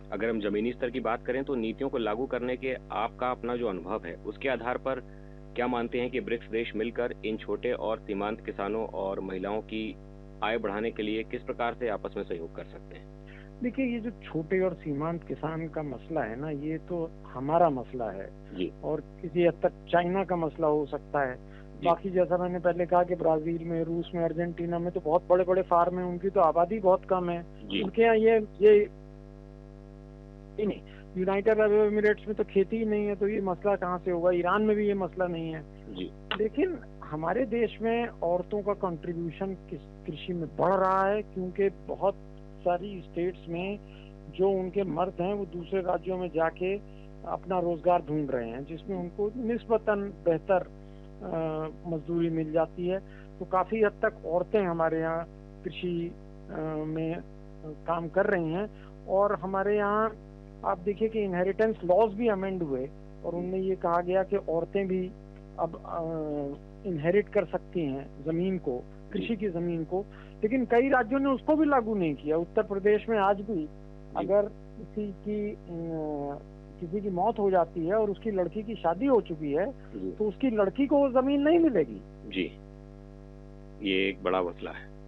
अगर हम ज़मीनी स्तर की बात करें तो नीतियों को लागू करने के आपका अपना जो अनुभव है, उसके आधार पर क्या मानते हैं कि ब्रिक्स देश मिलकर इन छोटे और सीमांत किसानों और महिलाओं की आय बढ़ाने के लिए किस प्रकार से आपस में सहयोग कर सकते हैं? देखिए, ये जो छोटे और सीमांत किसान का मसला है ना, ये तो हमारा मसला है जी, और किसी हद तक चाइना का मसला हो सकता है। जी, बाकी जैसा मैंने पहले कहा कि ब्राज़ील में, रूस में, अर्जेंटीना में तो बहुत बड़े-बड़े फार्म हैं, उनकी तो आबादी बहुत कम है। जी, उनके यहाँ ये ही नहीं, यूनाइटेड अरब एमिरेट्स में तो खेती ही नहीं है, तो ये मसला कहाँ से होगा? ईरान में भी ये मसला नहीं है। जी, लेकिन हमारे देश में औरतों का कंट्रीब्यूशन कृषि में बढ़ रहा है, क्योंकि बहुत सारी स्टेट्स में जो उनके मर्द हैं वो दूसरे राज्यों में जाके अपना रोजगार ढूंढ रहे हैं, जिसमें उनको निस्बतन बेहतर मजदूरी मिल जाती है। तो काफी हद तक औरतें हमारे यहाँ कृषि में काम कर रही हैं। और हमारे यहाँ आप देखिए कि इनहेरिटेंस लॉज भी अमेंड हुए और उनमें ये कहा गया कि औरतें भी अब इनहेरिट कर सकती हैं जमीन को, कृषि की जमीन को। लेकिन कई राज्यों ने उसको भी लागू नहीं किया। उत्तर प्रदेश में आज भी जी, अगर किसी की मौत हो जाती है और उसकी लड़की की शादी हो चुकी है, जी, तो उसकी लड़की को वो जमीन नहीं मिलेगी। जी, ये एक बड़ा मसला है।